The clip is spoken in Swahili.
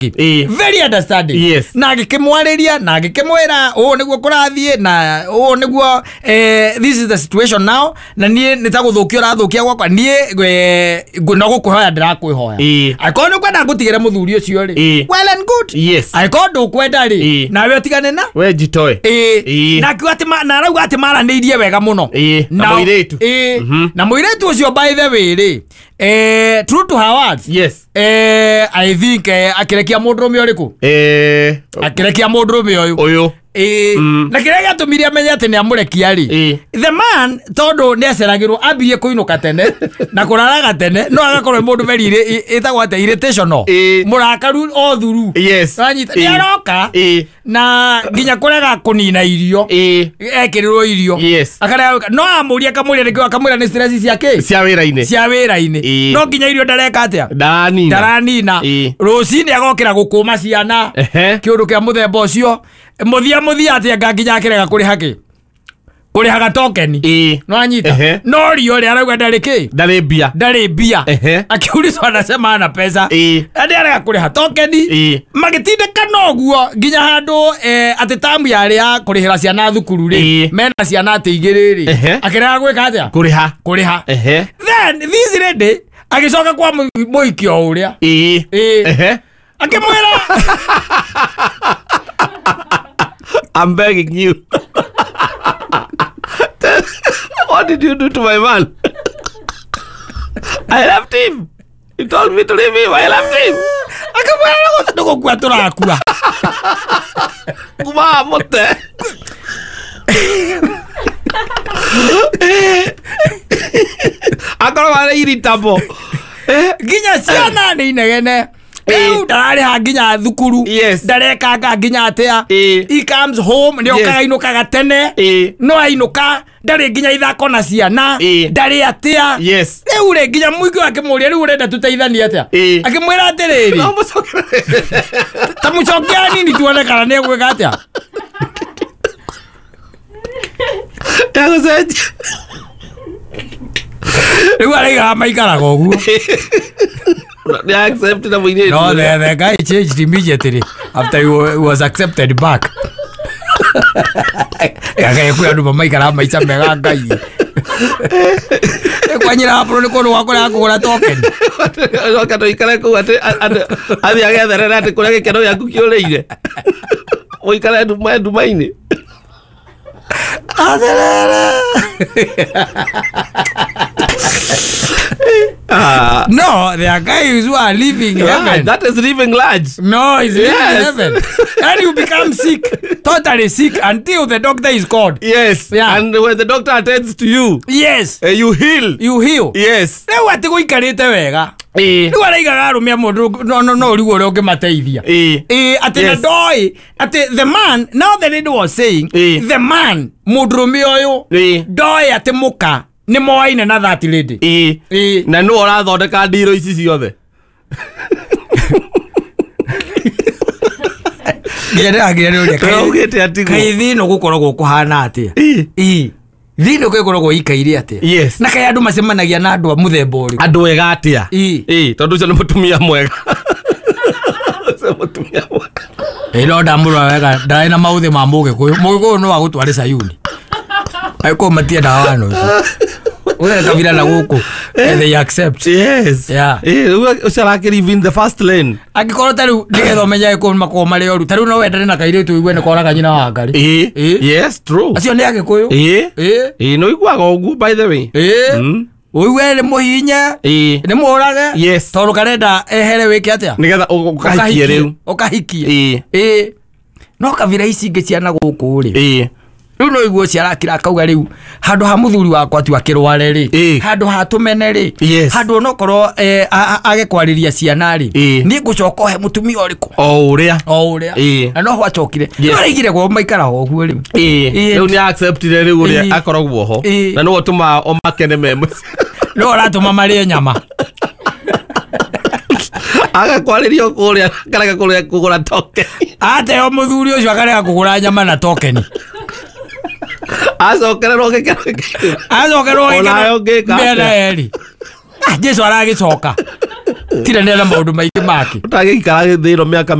very understanding na agikimwariria na agikimwira niguo kurathie na niguo this is the situation now na nie nitaguthukio rathukia gwakwa nie no gukuhoya ndirakwihoya akono kwenda ngutigire muthuri ucio ri well and good akondo kwenda ri nawe utigane na we jitoe na kiwati na arauga ati maraniirie wega muno na muiretu na muiretu ucio by the way ri true to her words I think akirekia mundurume uriku akirekia mundurume uyu na kiria gatumiria menya ati ni amurekia ri the man todo ni aceragirwo ambie kuinuka tene na kuraraga tene no agakorwo mundu very itagwa ate irritational murakaru o thuru anyita ni aroka na nginya kurega kunina irio ekirirwo irio akara no amuria kamuria ni kamuria ni stress ciake cia wira-ini no nginya irio ndareka atia daranina rucini agokira gukuma ciana kiundu kia muthemba ucio muthia atia nginya akirega kuri haga token no anyita no rio ri arauga ndari bia akiulizo anasema ana pesa andi arega kuri ha token magitindika noguo nginya handu ati tamu yari ya kurihira ciana thukuru ri mena ciana ati igiriri akirega gwika atia kuriha then this lady agicoka kwa muikio uria akimwira I'm begging you. What did you do to my man? I left him. He told me to leave him. I left him. Akamwira ndugo kwa turakua. Kuma mote. Akoro wale irritable. Ginya ciana ni inegene. Ndari hanginya thukuru ndareka nginya atia he comes home ni okainuka gatene no ainuka ndari nginya ithako na ciana ndari atia riu ri nginya muigi wake muria riu urenda tuteithanie atia akimwira atiriri ta mucokia nini tuone kana ni egwika atia riu ariga maikaraga uguo they accepted we did. No, the guy changed immediately after he was accepted back. Yaga kuya ndu maikara maica mega ngai. Kwanyira hapo ni kono wako na kugura token. Wakato ikara ku ati agetherera ati kuria gikeno yaku kiureire. Oikara ndumaini. No, there are guys who are living heaven. That is living large. No, it's living heaven. And you become sick, totally sick, until the doctor is called. And when the doctor attends to you, you heal. Leo ati guikarite wega. Ni araigaga arumia mundu no rigo ri ungimateithia ati na doi ati the man now the lady was saying the man mudrumi oyo doi ati muka ni moaine na that lady na no urathondeka ndiro ici ciothe kaithi no gukoragwo kuhana atia thino kwegoragwo ikaire atia na kai andu macemanagia na andu muthemba uri andu wega atia tondu cio ni mutumia mwega no ndamurwa wega ndai na mauthe ma mugikuyu no wagutware Sayuni aiko matia dawa no Uwe kabila na guku they accept usara live in the first lane agikoro taru nigetho menya iko mako mari oru taru no wendane na kairitu igwe ne koraga nyina wa ngari yes true acio ni agikuyu no igwaga ogu by the way uwe ni muhinya ni murage toru karenda ehere wiki atia nigetha ukahikie riu ukahikie no kabila ici ingi ciana guku ri riu no iguo ciarakira kauga riu handu ha muthuri wakwa tu akirware ri handu ha tumene ri handu no korwo age kwariria ciana ri ni ngucoka he mutumia uriku o uria na no hwacokire no raigire go maikara ho guo ri riu ni acceptire riu uria akoragwo ho na no tuma o makene memo no ratuma mari nyama aga kwariria kuria karaga kuria kugura token ate o muthuri ucio akarega kugura nyama na token azokererwo mbere eri Jesu aragicoka tira nena maundu maingĩ make utagĩikara thĩ ĩno mĩaka